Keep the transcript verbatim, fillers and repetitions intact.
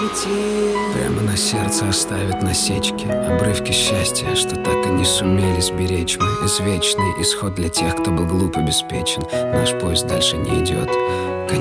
уйти. Прямо на сердце оставит насечки, обрывки счастья, что так и не сумели сберечь мы. Извечный исход для тех, кто был глуп обеспечен. Наш поезд дальше не идет.